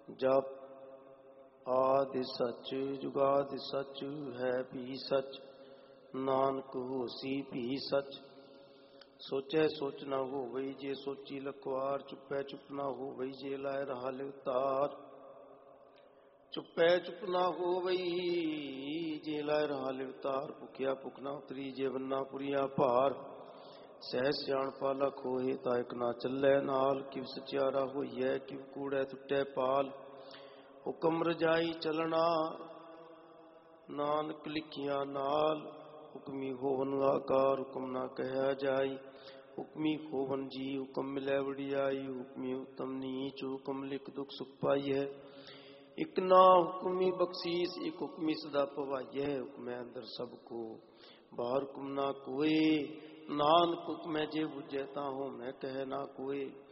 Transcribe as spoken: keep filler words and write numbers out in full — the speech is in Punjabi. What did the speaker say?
ਜਪ ਆਦਿ ਸਚ ਜੁਗਾਦਿ ਸਚ ਹੈ ਵੀ ਸਚ, ਨਾਨਕ ਹੋਸੀ ਵੀ ਸਚ। ਸੋਚੈ ਸੋਚ ਨਾ ਹੋਵਈ ਜੇ ਸੋਚੀ ਲਖਵਾਰ, ਚੁੱਪੈ ਚੁੱਪ ਨਾ ਹੋਵਈ ਜੇ ਲਾਇ ਰਹਾ ਲਿਵਤਾਰ। ਚੁੱਪੈ ਚੁੱਪ ਨਾ ਹੋਵਈ ਜੇ ਲਾਇ ਰਹਾ ਲਿਵਤਾਰ, ਭੁਖਿਆ ਭੁਖ ਨਾ ਉਤਰੀ ਜੇ ਬੰਨਾ ਪੁਰੀਆ ਭਾਰ। ਸਹਿ ਸਿਆਣਪਾ ਲਖ ਹੋਏ ਤਾਂ ਇਕ ਨਾ ਚੱਲੈ ਨਾਲ, ਕਿਵ ਸਚਿਆਰਾ ਹੋਈਐ ਕਿਵ ਕੂੜੈ ਟੁੱਟੈ ਪਾਲ। ਹੁਕਮ ਰਜਾਈ ਚਲਣਾ ਨਾਨਕ ਲਿਖਿਆ ਨਾਲ, ਹੁਕਮੀ ਹੋਵਨ ਆਕਾਰ ਹੁਕਮ ਨਾ ਕਹਿਆ ਜਾਈ। ਹੁਕਮੀ ਹੋਵਨ ਜੀ ਹੁਕਮ ਮਿਲੈ ਵਡਿਆਈ, ਹੁਕਮੀ ਉਤਮ ਨੀਚ ਹੁਕਮ ਲਿਖ ਦੁਖ ਸੁਖ ਪਾਈਐ। ਇਕ ਨਾ ਹੁਕਮੀ ਬਖਸ਼ੀਸ ਇਕ ਹੁਕਮੀ ਸਦਾ ਭਵਾਈਐ, ਹੁਕਮੈ ਅੰਦਰ ਸਭ ਕੋ ਬਾਹਰ ਹੁਕਮ ਨਾ ਕੋਏ। ਨਾਨਕ ਹੁਕਮੈ ਜੇ ਬੁਝੈ ਤਾਂ ਹੋਮੈ ਕਹਿ ਨਾ ਕੋਏ।